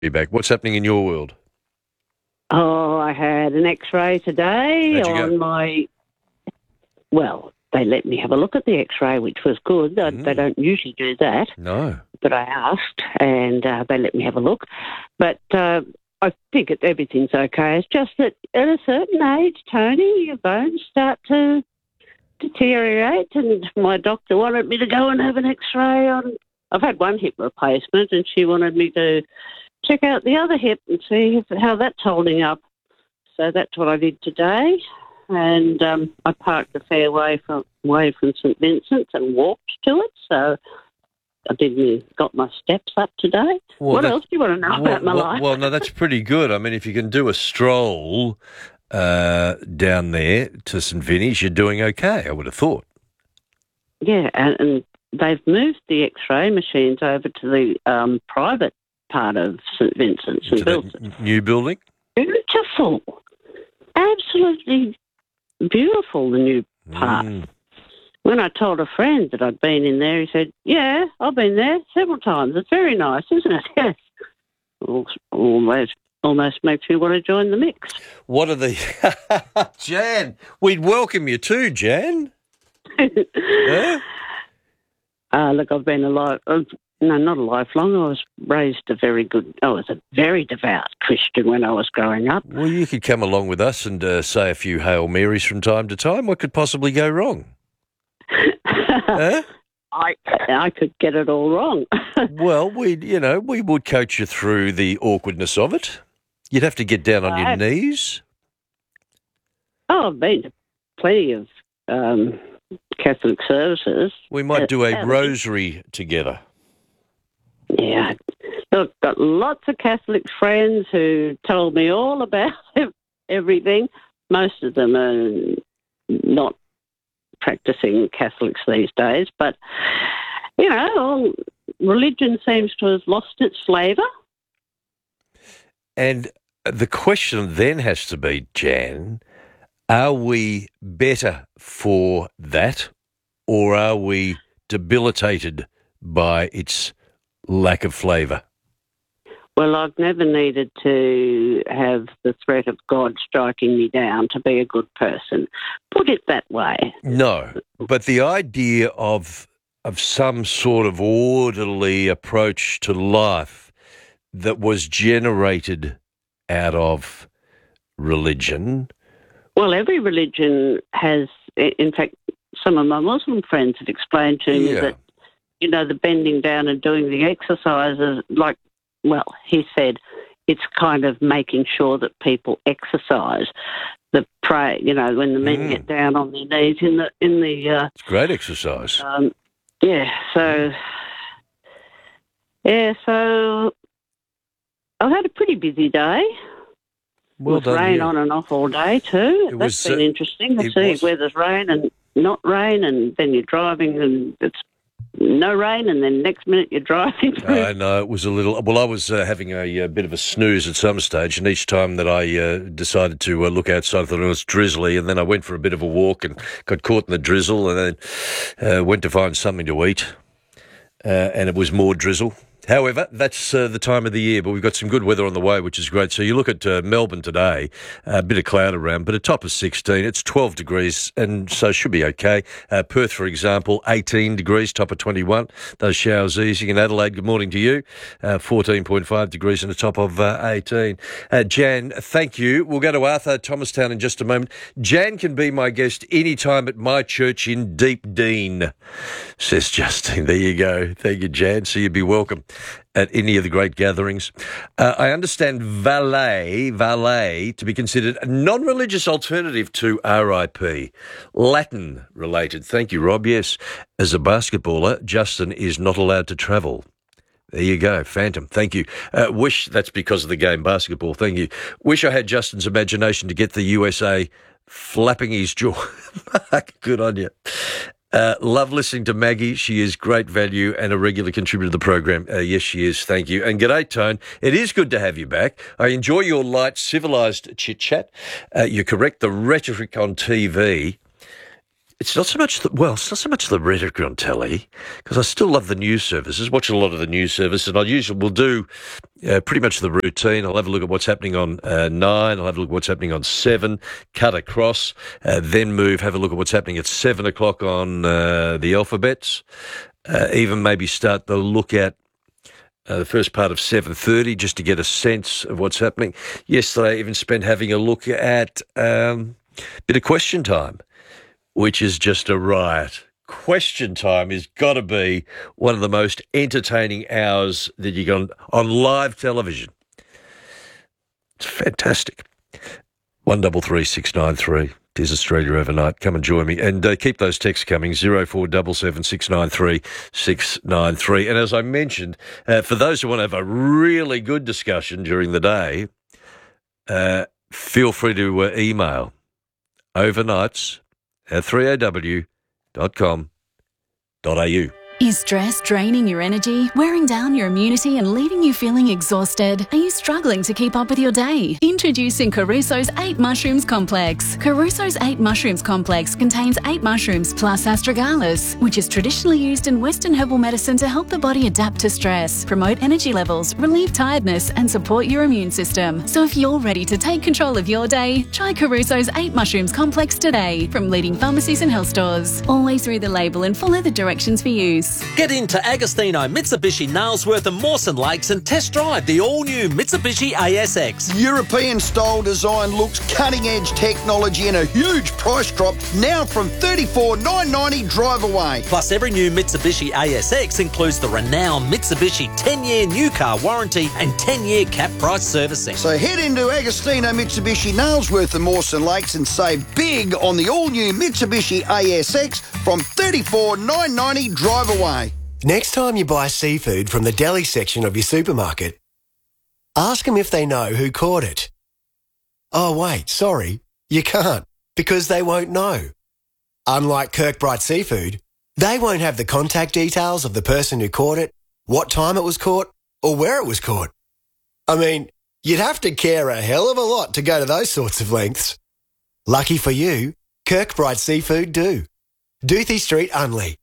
You back. What's happening in your world? Oh, I had an X-ray today How'd you go? on my. Well, they let me have a look at the X-ray, which was good. They don't usually do that, No. but I asked, and they let me have a look. But I think everything's okay. It's just that at a certain age, Tony, your bones start to deteriorate, and my doctor wanted me to go and have an X-ray on. I've had one hip replacement, and she wanted me to check out the other hip and see how that's holding up. So that's what I did today. And I parked a fair way away from St Vincent's and walked to it. So got my steps up today. Well, What else do you want to know about my life? Well, no, that's pretty good. I mean, if you can do a stroll down there to St Vinny's, you're doing okay, I would have thought. Yeah, and they've moved the X-ray machines over to the private part of St Vincent's and To built it. that new building? Beautiful. Absolutely beautiful, the new part. When I told a friend that I'd been in there, he said, yeah, I've been there several times. It's very nice, isn't it? Yes. Almost makes me want to join the mix. What are the... Jan, we'd welcome you too, Jan. Yeah? Look, I've been no, not a lifelong. I was a very devout Christian when I was growing up. Well, you could come along with us and say a few Hail Marys from time to time. What could possibly go wrong? Huh? I could get it all wrong. Well, we would coach you through the awkwardness of it. You'd have to get down on your knees. Oh, I've been to plenty of Catholic services. We might do a rosary together. Yeah. Look, got lots of Catholic friends who told me all about everything. Most of them are not practicing Catholics these days, but, religion seems to have lost its flavour. And the question then has to be, Jan, are we better for that, or are we debilitated by its lack of flavour? Well, I've never needed to have the threat of God striking me down to be a good person. Put it that way. No, but the idea of some sort of orderly approach to life that was generated out of religion. Well, every religion has, in fact, some of my Muslim friends have explained to me that, the bending down and doing the exercises, he said, it's kind of making sure that people exercise. The pray, when the men get down on their knees in the. It's great exercise. So I've had a pretty busy day. Well with done, rain you. on and off all day too. That's been interesting to see where there's rain and not rain, and then you're driving and it's no rain, and then next minute you're driving through. I know, it was a little... Well, I was having a bit of a snooze at some stage, and each time that I decided to look outside, I thought it was drizzly, and then I went for a bit of a walk and got caught in the drizzle, and then went to find something to eat, and it was more drizzle. However, that's the time of the year, but we've got some good weather on the way, which is great. So you look at Melbourne today, a bit of cloud around, but a top of 16. It's 12 degrees, and so it should be okay. Perth, for example, 18 degrees, top of 21. Those showers easing. In Adelaide, good morning to you, 14.5 degrees and a top of 18. Jan, thank you. We'll go to Arthur Thomastown in just a moment. Jan can be my guest anytime at my church in Deep Dean, says Justine. There you go. Thank you, Jan. So you'd be welcome at any of the great gatherings. I understand valet to be considered a non-religious alternative to RIP. Latin related. Thank you, Rob. Yes, as a basketballer, Justin is not allowed to travel. There you go, Phantom. Thank you. That's because of the game basketball. Thank you. Wish I had Justin's imagination to get the USA flapping his jaw. Good on you. Love listening to Maggie. She is great value and a regular contributor to the program. Yes, she is. Thank you. And g'day, Tone. It is good to have you back. I enjoy your light, civilised chit-chat. You're correct. The rhetoric on TV It's not so much it's not so much the rhetoric on telly, because I still love the news services. Watch a lot of the news services, and we'll do pretty much the routine. I'll have a look at what's happening on 9. I'll have a look at what's happening on 7. Cut across, then have a look at what's happening at 7 o'clock on the alphabets. Even maybe start to look at the first part of 7:30 just to get a sense of what's happening. Yesterday, I even spent having a look at a bit of question time, which is just a riot. Question time has got to be one of the most entertaining hours that you get on live television. It's fantastic. 133693. It is Australia Overnight. Come and join me. And keep those texts coming, 0477 693 693. And as I mentioned, for those who want to have a really good discussion during the day, feel free to email overnights at 3aw.com.au. Is stress draining your energy, wearing down your immunity and leaving you feeling exhausted? Are you struggling to keep up with your day? Introducing Caruso's 8 Mushrooms Complex. Caruso's 8 Mushrooms Complex contains 8 mushrooms plus astragalus, which is traditionally used in Western herbal medicine to help the body adapt to stress, promote energy levels, relieve tiredness and support your immune system. So if you're ready to take control of your day, try Caruso's 8 Mushrooms Complex today from leading pharmacies and health stores. Always read the label and follow the directions for use. Get into Agostino, Mitsubishi, Nailsworth and Mawson Lakes and test drive the all-new Mitsubishi ASX. European-style design looks, cutting-edge technology and a huge price drop now from $34,990 drive away. Plus, every new Mitsubishi ASX includes the renowned Mitsubishi 10-year new car warranty and 10-year cap price servicing. So head into Agostino, Mitsubishi, Nailsworth and Mawson Lakes and save big on the all-new Mitsubishi ASX from $34,990 drive away. Next time you buy seafood from the deli section of your supermarket, ask them if they know who caught it. Oh, wait, sorry, you can't, because they won't know. Unlike Kirkbride Seafood, they won't have the contact details of the person who caught it, what time it was caught, or where it was caught. I mean, you'd have to care a hell of a lot to go to those sorts of lengths. Lucky for you, Kirkbride Seafood do. Doothie Street, Unley.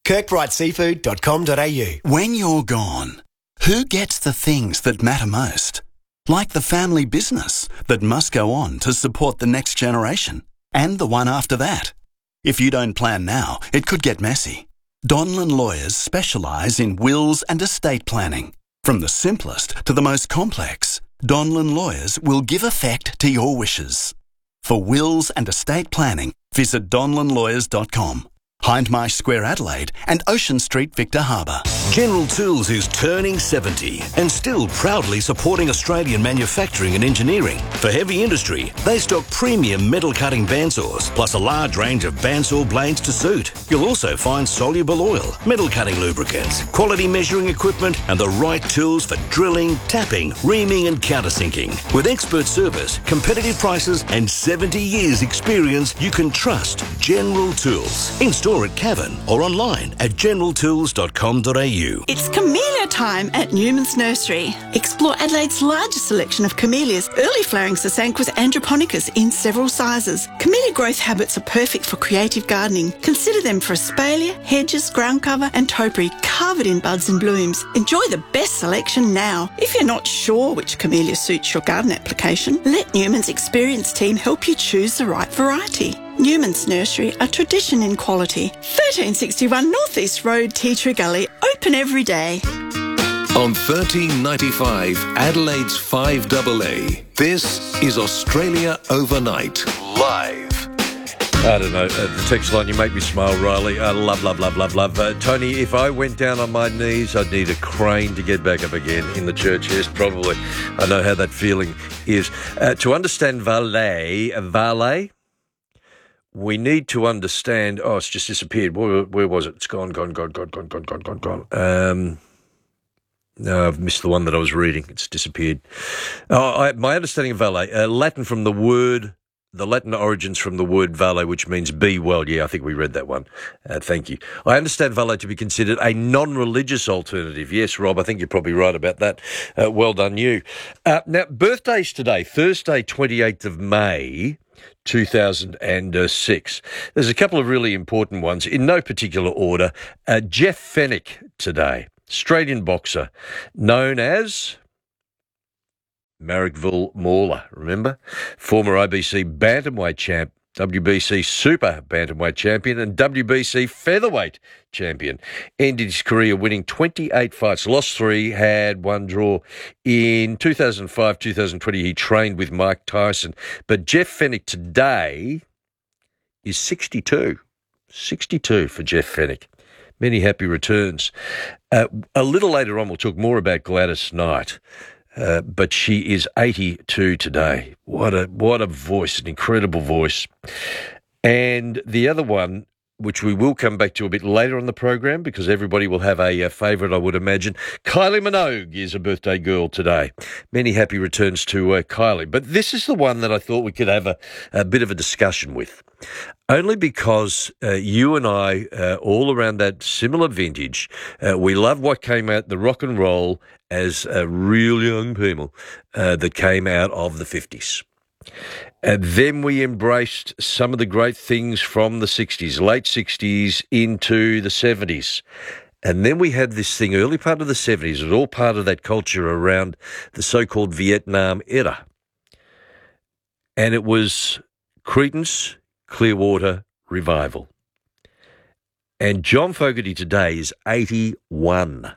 KirkbrideSeafood.com.au. When you're gone, who gets the things that matter most? Like the family business that must go on to support the next generation and the one after that. If you don't plan now, it could get messy. Donlan Lawyers specialise in wills and estate planning. From the simplest to the most complex, Donlan Lawyers will give effect to your wishes. For wills and estate planning, visit donlanlawyers.com. Hindmarsh Square, Adelaide and Ocean Street, Victor Harbour. General Tools is turning 70 and still proudly supporting Australian manufacturing and engineering. For heavy industry, they stock premium metal cutting bandsaws, plus a large range of bandsaw blades to suit. You'll also find soluble oil, metal cutting lubricants, quality measuring equipment and the right tools for drilling, tapping, reaming and countersinking. With expert service, competitive prices and 70 years experience, you can trust General Tools. In store at Cavan or online at generaltools.com.au. It's camellia time at Newman's Nursery. Explore Adelaide's largest selection of camellias, early flowering Sasanquas androponicus in several sizes. Camellia growth habits are perfect for creative gardening. Consider them for espalier, hedges, ground cover and topiary covered in buds and blooms. Enjoy the best selection now. If you're not sure which camellia suits your garden application, let Newman's experienced team help you choose the right variety. Newman's Nursery, a tradition in quality. 1361 North East Road, Tea Tree Gully, open every day. On 1395 Adelaide's 5AA, this is Australia Overnight, live. I don't know, the text line, you make me smile, Riley. Love. Tony, if I went down on my knees, I'd need a crane to get back up again in the church. Yes, probably. I know how that feeling is. To understand valet, we need to understand... Oh, it's just disappeared. Where was it? It's gone. No, I've missed the one that I was reading. It's disappeared. My understanding of valet, Latin from the word... The Latin origins from the word valet, which means be well. Yeah, I think we read that one. Thank you. I understand valet to be considered a non-religious alternative. Yes, Rob, I think you're probably right about that. Well done, you. Now, birthdays today, Thursday, 28th of May. 2006. There's a couple of really important ones, in no particular order. Jeff Fenech today, Australian boxer, known as Marrickville Mauler, remember? Former IBC bantamweight champ, WBC super bantamweight champion and WBC featherweight champion. Ended his career winning 28 fights, lost 3, had 1 draw. In 2005, 2020, he trained with Mike Tyson. But Jeff Fenech today is 62. 62 for Jeff Fenech. Many happy returns. A little later on, we'll talk more about Gladys Knight. But she is 82 today. What a voice, an incredible voice. And the other one, which we will come back to a bit later on the program because everybody will have a favourite, I would imagine. Kylie Minogue is a birthday girl today. Many happy returns to Kylie. But this is the one that I thought we could have a bit of a discussion with. Only because you and I, all around that similar vintage, we love what came out, the rock and roll, as real young people that came out of the 50s. And then we embraced some of the great things from the 60s, late 60s into the 70s. And then we had this thing, early part of the 70s, it was all part of that culture around the so-called Vietnam era. And it was Creedence Clearwater Revival. And John Fogerty today is 81.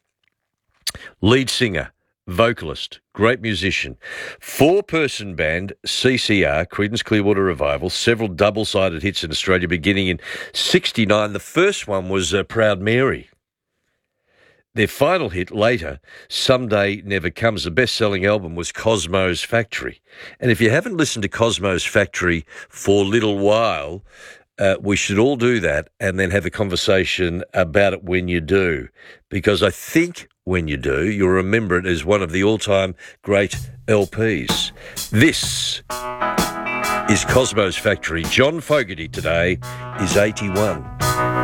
Lead singer, vocalist, great musician. 4-person band, CCR, Creedence Clearwater Revival, several double-sided hits in Australia beginning in 69. The first one was Proud Mary. Their final hit later, Someday Never Comes. The best-selling album was Cosmo's Factory. And if you haven't listened to Cosmo's Factory for a little while, we should all do that and then have a conversation about it when you do. Because I think when you do, you'll remember it as one of the all-time great LPs. This is Cosmo's Factory. John Fogerty today is 81.